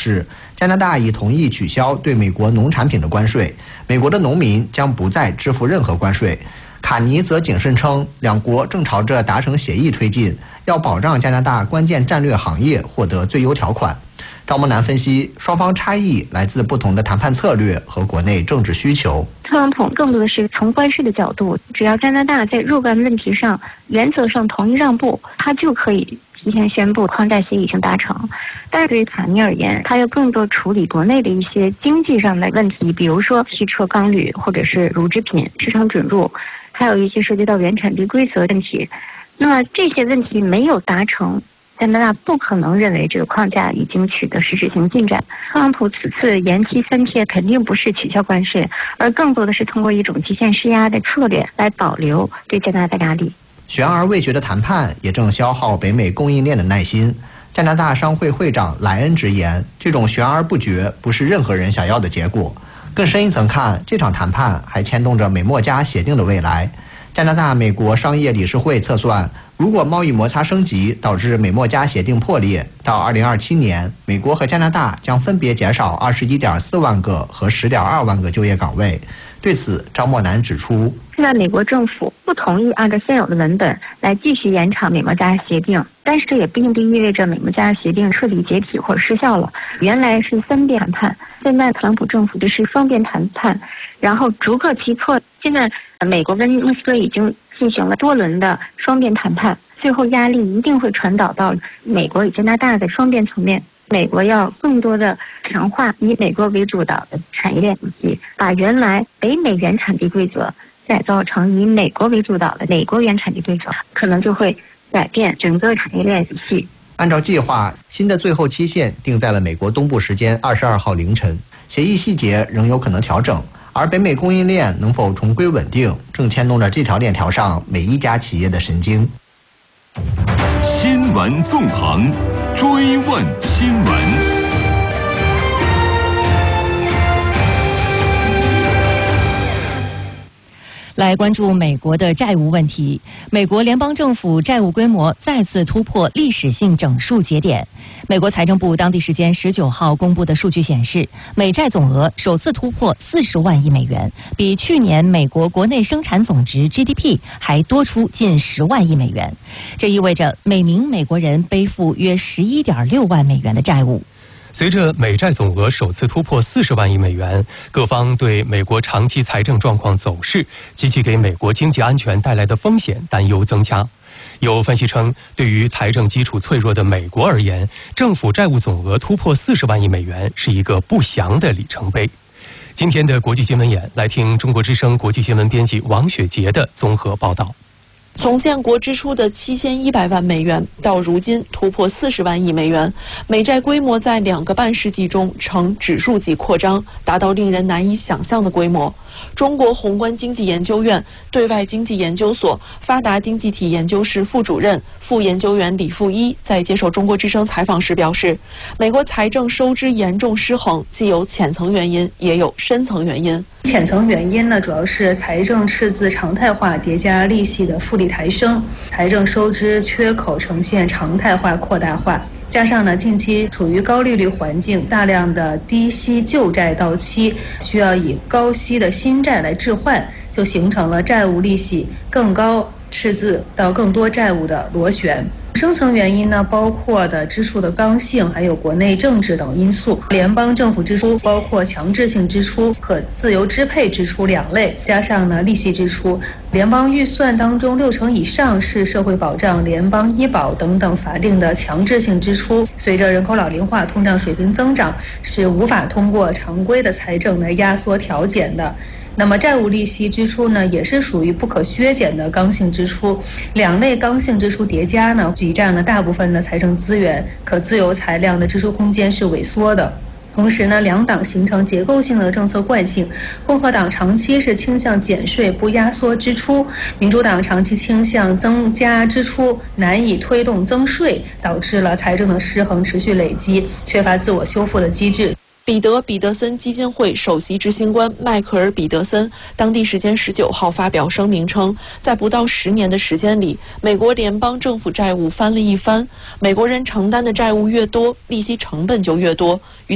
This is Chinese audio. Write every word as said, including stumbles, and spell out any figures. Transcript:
示，加拿大已同意取消对美国农产品的关税，美国的农民将不再支付任何关税。卡尼则谨慎称，两国正朝着达成协议推进，要保障加拿大关键战略行业获得最优条款。赵梦楠分析，双方差异来自不同的谈判策略和国内政治需求。 特朗普更多的是从关税的角度，只要加拿大在若干问题上原则上同意让步，他就可以提前宣布框架协议已经达成。但是对于卡尼而言，他要更多处理国内的一些经济上的问题，比如说汽车、钢铝或者是乳制品市场准入，还有一些涉及到原产地规则问题。那么这些问题没有达成，加拿大不可能认为这个框架已经取得实质性进展。特朗普此次延期三天肯定不是取消关税，而更多的是通过一种极限施压的策略来保留对加拿大的压力。 悬而未决的谈判也正消耗北美供应链的耐心。加拿大商会会长莱恩直言，这种悬而不决不是任何人想要的结果。更深一层看，这场谈判还牵动着美墨加协定的未来。加拿大美国商业理事会测算，如果贸易摩擦升级导致美墨加协定破裂，到二零二七年，美国和加拿大将分别减少二十一点四万个和十点二万个就业岗位。对此，张默楠指出， 现在美国政府不同意按照现有的文本来继续延长美墨加协定，但是这也并不意味着美墨加协定彻底解体或者失效了。原来是三边谈判，现在特朗普政府就是双边谈判，然后逐个击破。现在美国跟墨西哥已经进行了多轮的双边谈判，最后压力一定会传导到美国与加拿大的双边层面。美国要更多的强化以美国为主导的产业链体系，把原来北美原产地规则改造成以美国为主导的美国原产地规则，可能就会改变整个产业链体系。 按照计划，新的最后期限定在了美国东部时间二十二号凌晨，协议细节仍有可能调整，而北美供应链能否重归稳定，正牵动着这条链条上每一家企业的神经。 新闻纵横，追问新闻。 来关注美国的债务问题。美国联邦政府债务规模再次突破历史性整数节点。美国财政部当地时间十九号公布的数据显示，美债总额首次突破四十万亿美元，比去年美国国内生产总值 G D P 还多出近十万亿美元。这意味着每名美国人背负约十一点六万美元的债务。 随着美债总额首次突破四十万亿美元，各方对美国长期财政状况走势及其给美国经济安全带来的风险担忧增加。有分析称，对于财政基础脆弱的美国而言，政府债务总额突破四十万亿美元是一个不祥的里程碑。今天的国际新闻眼，来听中国之声国际新闻编辑王雪杰的综合报道。 从建国之初的七千一百万美元到如今突破四十万亿美元，美债规模在两个半世纪中呈指数级扩张，达到令人难以想象的规模。中国宏观经济研究院对外经济研究所发达经济体研究室副主任、副研究员李富一在接受中国之声采访时表示，美国财政收支严重失衡，既有浅层原因，也有深层原因。 浅层原因呢，主要是财政赤字常态化叠加利息的复利抬升，财政收支缺口呈现常态化扩大化。加上呢，近期处于高利率环境，大量的低息旧债到期，需要以高息的新债来置换，就形成了债务利息更高、赤字到更多债务的螺旋。深层原因呢，包括的支出的刚性，还有国内政治等因素。联邦政府支出包括强制性支出和自由支配支出两类，加上呢利息支出。联邦预算当中六成以上是社会保障、联邦医保等等法定的强制性支出。随着人口老龄化、通胀水平增长，是无法通过常规的财政来压缩调减的。那么债务利息支出呢，也是属于不可削减的刚性支出。两类刚性支出叠加呢，挤占了大部分的财政资源，可自由裁量的支出空间是萎缩的。同时呢，两党形成结构性的政策惯性，共和党长期是倾向减税不压缩支出，民主党长期倾向增加支出，难以推动增税，导致了财政的失衡持续累积，缺乏自我修复的机制。 彼得·彼得森基金会首席执行官迈克尔·彼得森当地时间十九号发表声明称，在不到十年的时间里，美国联邦政府债务翻了一番。美国人承担的债务越多，利息成本就越多。